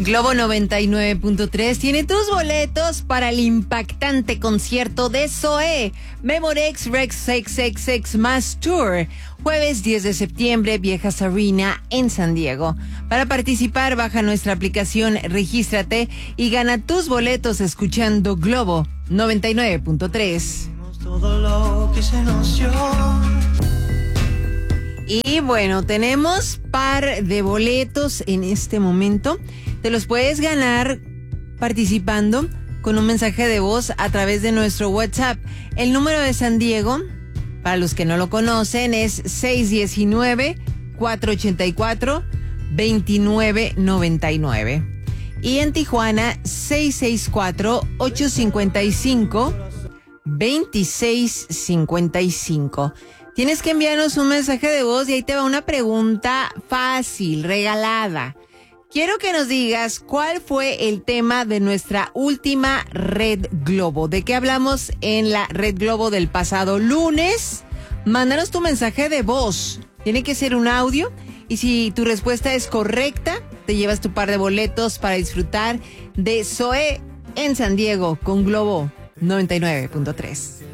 Globo 99.3 tiene tus boletos para el impactante concierto de Zoé, Memorex Rex 666 Más Tour, jueves 10 de septiembre, Viejas Arena en San Diego. Para participar, baja nuestra aplicación, regístrate y gana tus boletos escuchando Globo 99.3. Todo lo que se nos dio. Y bueno, tenemos par de boletos en este momento. Te los puedes ganar participando con un mensaje de voz a través de nuestro WhatsApp. El número de San Diego, para los que no lo conocen, es 619-484-2999. Y en Tijuana, 664-855-2655. Tienes que enviarnos un mensaje de voz y ahí te va una pregunta fácil, regalada. Quiero que nos digas cuál fue el tema de nuestra última Red Globo. ¿De qué hablamos en la Red Globo del pasado lunes? Mándanos tu mensaje de voz. Tiene que ser un audio. Y si tu respuesta es correcta, te llevas tu par de boletos para disfrutar de Zoé en San Diego con Globo 99.3.